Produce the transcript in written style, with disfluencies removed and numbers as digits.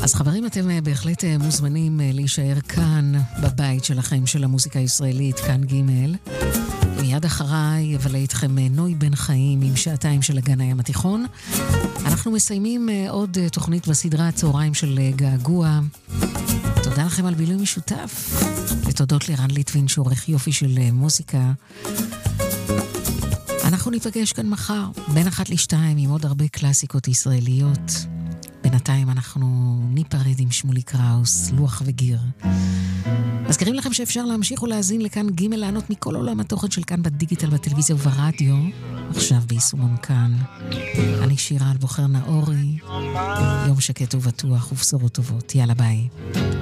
אז חברים, אתם בהחלט מוזמנים להישאר כאן בבית שלכם של המוזיקה הישראלית, כאן ג'. מיד אחריי יבלה איתכם נוי בן חיים עם שעתיים של אגן הים התיכון. אנחנו מסיימים עוד תוכנית בסדרה הצהריים של געגוע. תודה לכם על בילוי משותף, ותודות לרן ליטווין שעורך יופי של מוזיקה. אנחנו ניפגש כאן מחר בין 1-2 עם עוד הרבה קלאסיקות ישראליות. בינתיים אנחנו ניפרד עם שמולי קראוס, לוח וגיר. מזכירים לכם שאפשר להמשיך ולהזין לכאן ג' לענות מכל עולם התוכן של כאן בדיגיטל, בטלוויזיה וברדיו. עכשיו ביישומון כאן. אני שירה על בוחר נאורי. יום שקט ובטוח ובשורות טובות. יאללה ביי.